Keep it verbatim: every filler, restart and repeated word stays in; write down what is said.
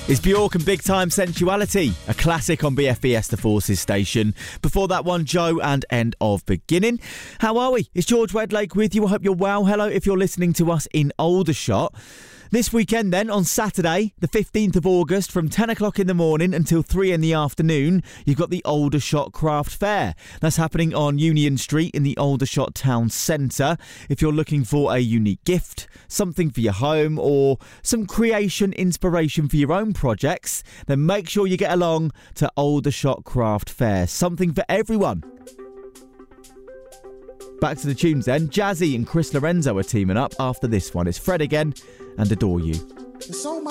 It's Bjork and Big Time Sensuality, a classic on B F B S The Forces station. Before that one, Joe and End of Beginning. How are we? It's George Wedlake with you. I hope you're well. Hello if you're listening to us in Aldershot. This weekend then, on Saturday, the fifteenth of August, from ten o'clock in the morning until three in the afternoon, you've got the Aldershot Craft Fair. That's happening on Union Street in the Aldershot Town Centre. If you're looking for a unique gift, something for your home, or some creation inspiration for your own projects, then make sure you get along to Aldershot Craft Fair. Something for everyone. Back to the tunes then. Jazzy and Chris Lorenzo are teaming up after this one. It's Fred again and Adore You. So much